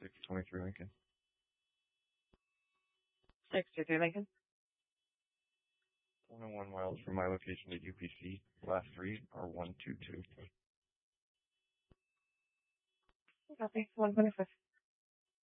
623 Lincoln. 623 Lincoln. 101 miles from my location to UPC. Last three are 122. Copy. 125.